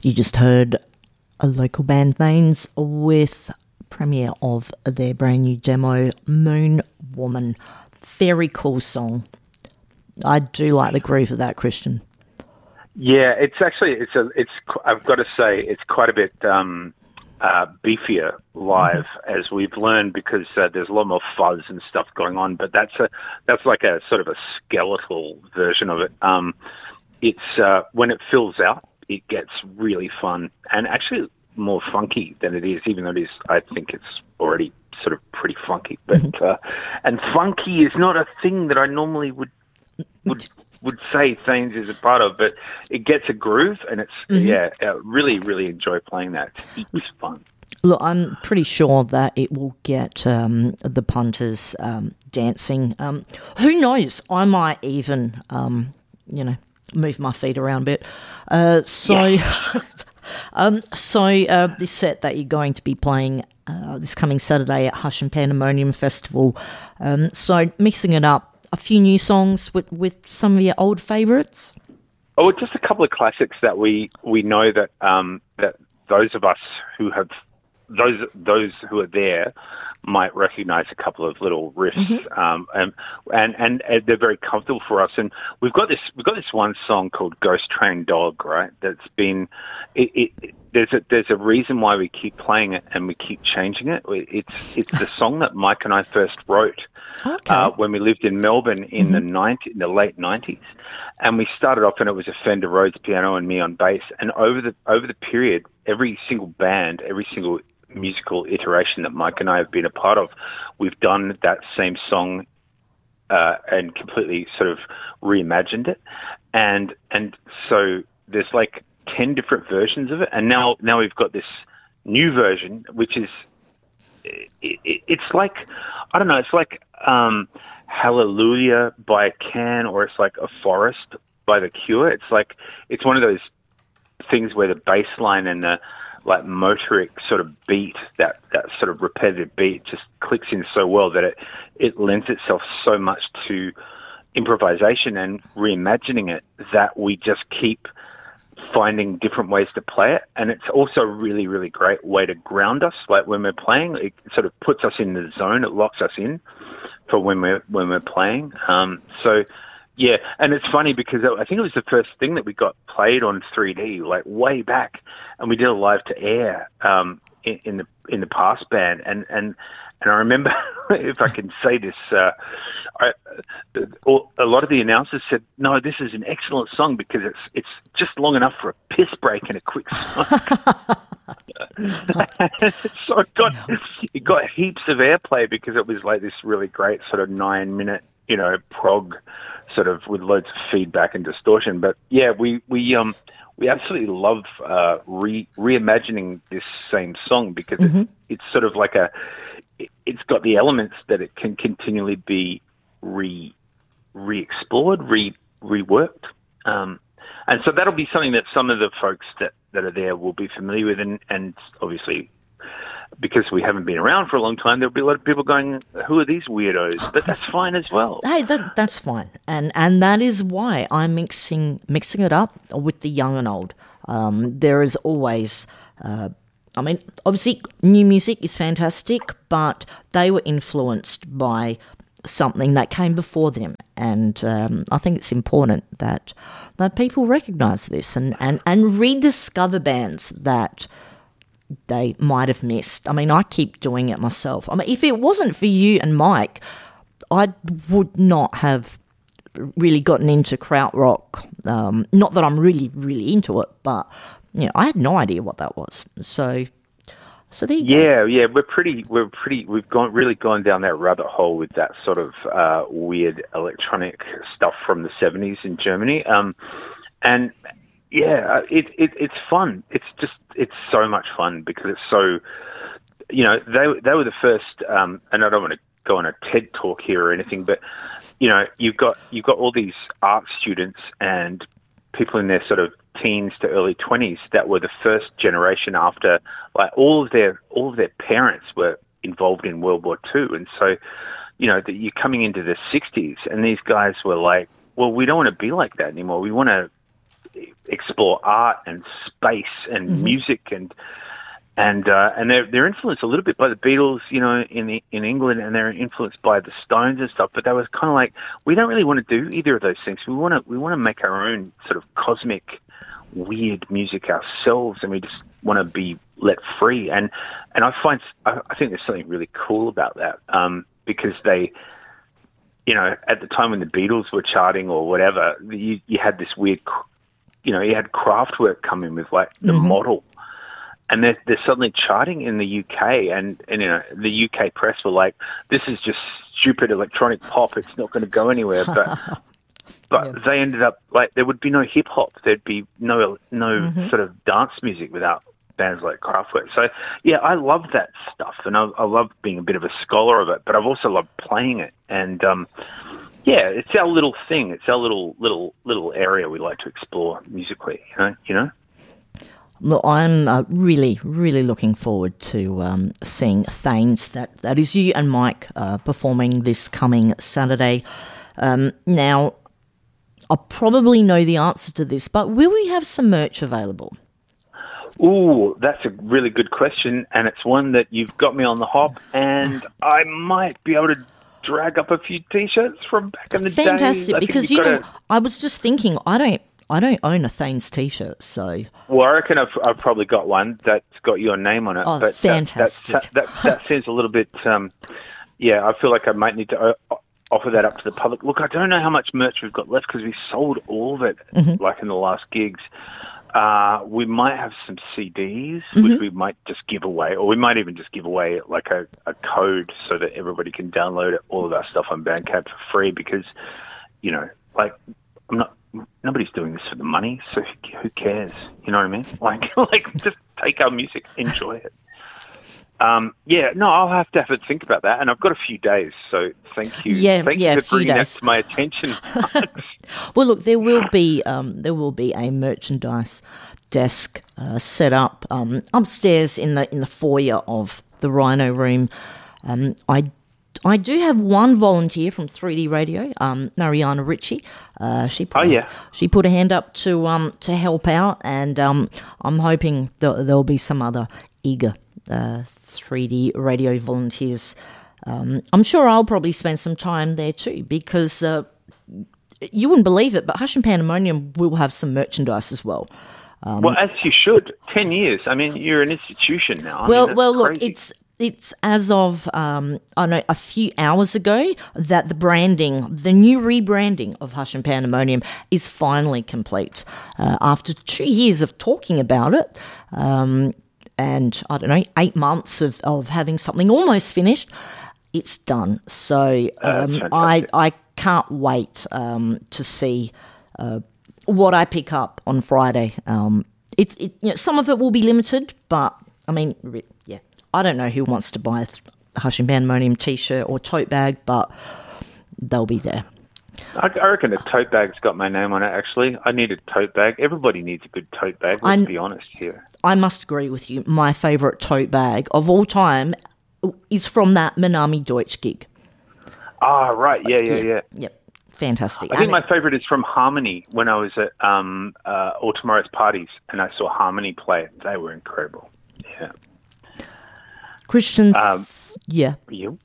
You just heard a local band Mains with premiere of their brand new demo, Moon Woman. Very cool song. I do like the groove of that, Christian. Yeah, it's actually I've got to say it's quite a bit beefier live, as we've learned, because there's a lot more fuzz and stuff going on. But that's like a sort of a skeletal version of it. It's when it fills out, it gets really fun and actually more funky than it is, even though it is. I think it's already sort of pretty funky. But and funky is not a thing that I normally would say Thanes is a part of, but it gets a groove, and it's really, really enjoy playing that. It's fun. Look, I'm pretty sure that it will get the punters dancing. Who knows? I might even, move my feet around a bit. So this set that you're going to be playing this coming Saturday at Hush and Pandemonium Festival. So mixing it up, a few new songs with some of your old favourites. Oh, just a couple of classics that we know that that those of us who have those who are there might recognise a couple of little riffs, and they're very comfortable for us. And we've got this one song called "Ghost Train Dog," right? That's been there's a reason why we keep playing it and we keep changing it. It's the song that Mike and I first wrote when we lived in Melbourne in the late 90s, and we started off and it was a Fender Rhodes piano and me on bass. And over the period, every single band, every single musical iteration that Mike and I have been a part of, we've done that same song and completely sort of reimagined it, and so there's like 10 different versions of it, and now we've got this new version, which is it's like, I don't know, it's like Hallelujah by Can, or it's like A Forest by The Cure. It's like, it's one of those things where the bass line and the like motoric sort of beat, that sort of repetitive beat, just clicks in so well that it lends itself so much to improvisation and reimagining it, that we just keep finding different ways to play it. And it's also a really, really great way to ground us. Like when we're playing, it sort of puts us in the zone. It locks us in for when we're playing. So yeah, and it's funny because I think it was the first thing that we got played on 3D, like way back, and we did a live to air in the past band, and I remember, if I can say this, a lot of the announcers said, "No, this is an excellent song because it's just long enough for a piss break and a quick smoke." So it got heaps of airplay because it was like this really great sort of 9-minute, prog, sort of with loads of feedback and distortion. But yeah, we absolutely love reimagining this same song because it's sort of like it's got the elements that it can continually be re-explored, reworked. And so that'll be something that some of the folks that are there will be familiar with, and obviously, because we haven't been around for a long time, there'll be a lot of people going, "Who are these weirdos?" But that's fine as well. Hey, that's fine, and that is why I'm mixing it up with the young and old. There is always, obviously, new music is fantastic, but they were influenced by something that came before them, and I think it's important that people recognise this and rediscover bands that they might have missed. I mean, I keep doing it myself. I mean, if it wasn't for you and Mike, I would not have really gotten into krautrock. Not that I'm really, really into it, but I had no idea what that was. So there you go. Yeah, we've gone down that rabbit hole with that sort of weird electronic stuff from the 70s in Germany. And yeah, it's fun. It's so much fun because it's so, they were the first, and I don't want to go on a TED talk here or anything, but you've got all these art students and people in their sort of teens to early 20s that were the first generation after, like, all of their parents were involved in World War II, and so that you're coming into the 60s, and these guys were like, well, we don't want to be like that anymore. We want to explore art and bass and music and they're influenced a little bit by the Beatles, you know, in England, and they're influenced by the Stones and stuff. But they was kind of like, we don't really want to do either of those things. We want to make our own sort of cosmic, weird music ourselves, and we just want to be let free. And I think there's something really cool about that, because they, you know, at the time when the Beatles were charting or whatever, you had this weird, you know, you had Kraftwerk come in with like the model. And they're suddenly charting in the UK, and you know, the UK press were like, "This is just stupid electronic pop. It's not going to go anywhere." But they ended up like, there would be no hip hop. There'd be no sort of dance music without bands like Kraftwerk. So yeah, I love that stuff, and I love being a bit of a scholar of it. But I've also loved playing it, and yeah, it's our little thing. It's our little area we like to explore musically. You know. Look, I'm really, really looking forward to seeing Thanes. That is you and Mike performing this coming Saturday. Now, I probably know the answer to this, but will we have some merch available? Ooh, that's a really good question, and it's one that you've got me on the hop, and I might be able to drag up a few T-shirts from back in the day. Fantastic, because I was just thinking, I don't own a Thanes T-shirt, so... Well, I reckon I've probably got one that's got your name on it. Oh, but fantastic. That seems a little bit... I feel like I might need to offer that up to the public. Look, I don't know how much merch we've got left, because we sold all of it, like in the last gigs. We might have some CDs, which we might just give away, or we might even just give away like a code so that everybody can download all of our stuff on Bandcamp for free, because, you know, like, nobody's doing this for the money, so who cares? You know what I mean? Like just take our music, enjoy it. I'll have to think about that, and I've got a few days, so thank you. Thank you for bringing that to my attention. Well, look, there will be a merchandise desk set up upstairs in the foyer of the Rhino Room. I do have one volunteer from 3D Radio, Mariana Ritchie. She put a hand up to help out, and I'm hoping there'll be some other eager 3D Radio volunteers. I'm sure I'll probably spend some time there too, because you wouldn't believe it, but Hush and Pandemonium will have some merchandise as well. Well, as you should. 10 years. I mean, you're an institution now. Look, it's as of, a few hours ago that the new rebranding of Hush and Pandemonium is finally complete. After 2 years of talking about it, and 8 months of having something almost finished, it's done. So I can't wait to see what I pick up on Friday. Some of it will be limited, but I mean, yeah. I don't know who wants to buy a Hush and Pandemonium T-shirt or tote bag, but they'll be there. I reckon a tote bag's got my name on it, actually. I need a tote bag. Everybody needs a good tote bag, let's be honest here. I must agree with you. My favourite tote bag of all time is from that Minami Deutsch gig. Ah, right. Yeah. Yep. Fantastic. I think my favourite is from Harmony, when I was at All Tomorrow's Parties, and I saw Harmony play it. They were incredible. Yeah. Christian, You?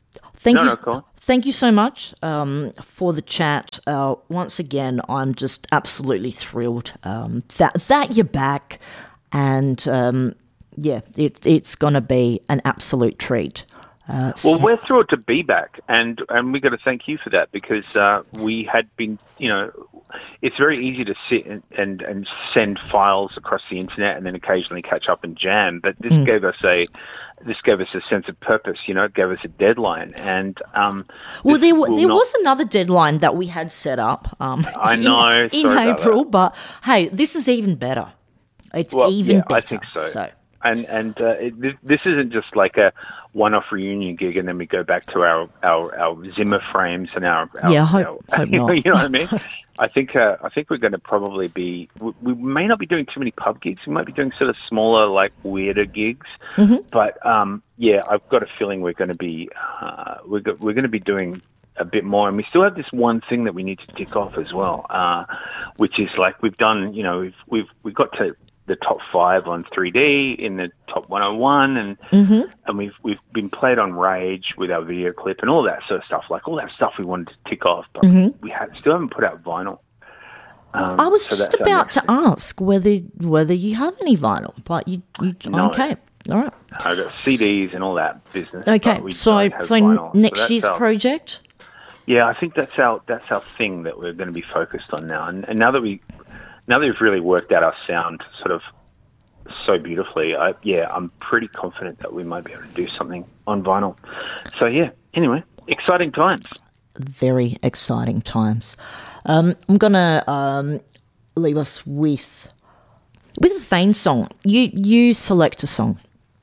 Thank you so much for the chat. Once again, I'm just absolutely thrilled that you're back, and it's going to be an absolute treat. Well, we're thrilled to be back, and we got to thank you for that, because we had been, it's very easy to sit and send files across the internet and then occasionally catch up and jam, but this gave us a sense of purpose. It gave us a deadline, and there was another deadline that we had set up. I know in April, but hey, this is even better. It's even better. I think so. And this isn't just like a one-off reunion gig, and then we go back to our Zimmer frames and our hope not. You know what I mean? I think we're going to probably be. We may not be doing too many pub gigs. We might be doing sort of smaller, like weirder gigs. But I've got a feeling we're going to be we're going to be doing a bit more, and we still have this one thing that we need to tick off as well, which is like we've done. We've got to the top 5 on 3D, in the top 101, and we've been played on Rage with our video clip and all that sort of stuff. Like all that stuff we wanted to tick off, but we still haven't put out vinyl. I was just about to ask whether you have any vinyl, but you No. okay? All right. I've got CDs and all that business. Okay, but we so don't have vinyl. next that's year's project. Yeah, I think that's our thing that we're going to be focused on now. And now that we've really worked out our sound sort of so beautifully, I'm pretty confident that we might be able to do something on vinyl. So yeah, anyway, exciting times. Very exciting times. I'm gonna leave us with a Thane song. You select a song.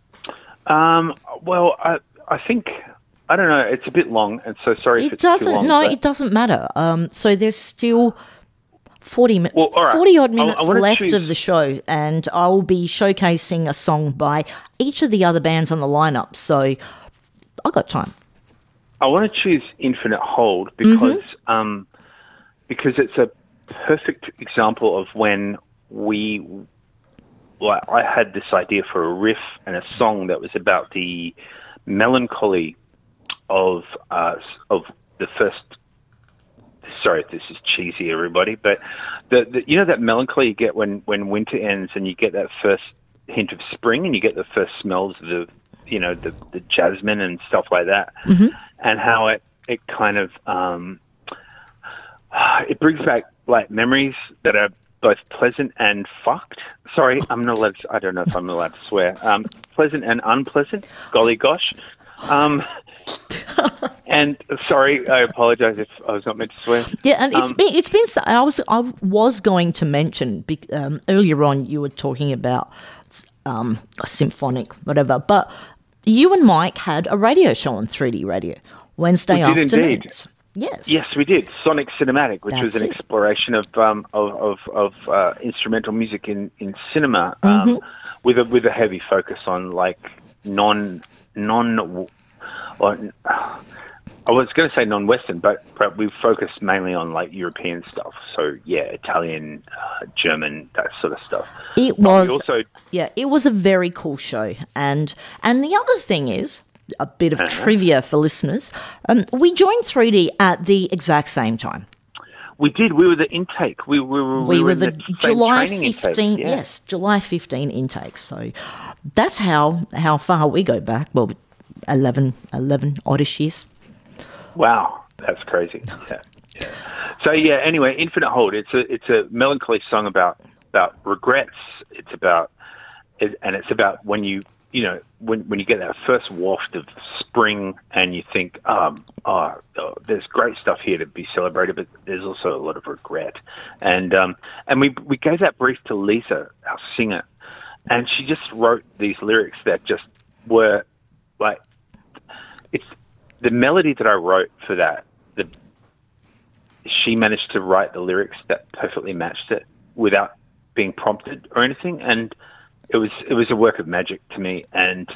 Well, I think, I don't know. It's a bit long, and so sorry if it's too long. No, it doesn't matter. So there's still 40 all right. 40 odd minutes I wanna left choose- of the show, and I will be showcasing a song by each of the other bands on the lineup. So I got time. I want to choose Infinite Hold because it's a perfect example of when I had this idea for a riff and a song that was about the melancholy of the first. Sorry if this is cheesy, everybody, but the you know that melancholy you get when winter ends and you get that first hint of spring and you get the first smells of the jasmine and stuff like that, and how it kind of it brings back like memories that are both pleasant and fucked. Sorry, I'm not allowed to, I don't know if I'm allowed to swear. Pleasant and unpleasant. Golly gosh. And sorry, I apologize if I was not meant to swear. Yeah, and it's been. I was going to mention earlier on. You were talking about a symphonic whatever, but you and Mike had a radio show on 3D Radio Wednesday afternoons. Indeed. Yes, we did. Sonic Cinematic, which was an That's it. exploration of instrumental music in cinema, with a heavy focus on like I was going to say non-Western, but we focused mainly on like European stuff. So yeah, Italian, German, that sort of stuff. it was a very cool show, and the other thing is a bit of trivia for listeners. We joined 3D at the exact same time. We did. We were the intake. We were the in the July same training 15. intake. Yeah. Yes, July 15 intake. So that's how far we go back. Well, 11 oddish years. Wow, that's crazy. Yeah. So yeah. Anyway, Infinite Hold. It's a melancholy song about regrets. It's about when you when you get that first waft of spring and you think, there's great stuff here to be celebrated, but there's also a lot of regret. And we gave that brief to Lisa, our singer, and she just wrote these lyrics that just were like, it's the melody that I wrote for that. She managed to write the lyrics that perfectly matched it without being prompted or anything, and it was a work of magic to me. And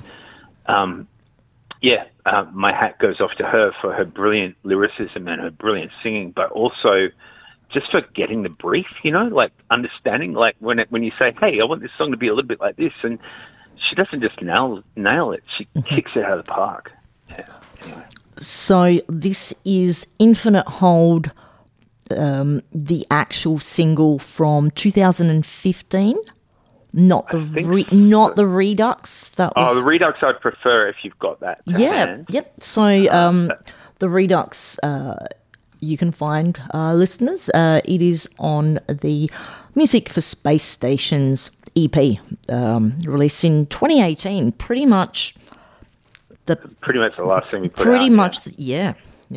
my hat goes off to her for her brilliant lyricism and her brilliant singing, but also just for getting the brief, like understanding, like when you say, hey, I want this song to be a little bit like this, and she doesn't just nail it, she kicks it out of the park. Yeah. Anyway. So this is Infinite Hold, the actual single from 2015. Not the Redux. That was the Redux. I'd prefer if you've got that. Hand. Yep. So the Redux, you can find listeners. It is on the Music for Space Stations EP, released in 2018. Pretty much the last thing we put out. Pretty much, yeah.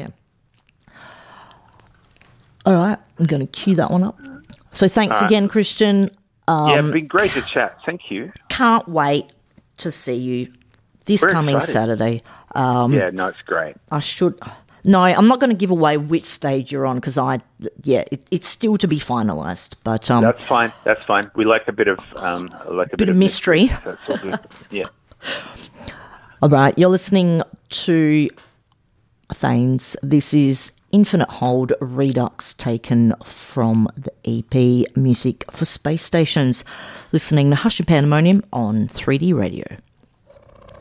All right, I'm going to cue that one up. So thanks again, Christian. It's been great to chat. Thank you. Can't wait to see you this We're coming excited. Saturday. It's great. No, I'm not going to give away which stage you're on because it's still to be finalised. But That's fine. We like a bit of mystery. That's all good. Yeah. All right, you're listening to Thanes. This is Infinite Hold Redux, taken from the EP Music for Space Stations. Listening to Hush and Pandemonium on 3D Radio.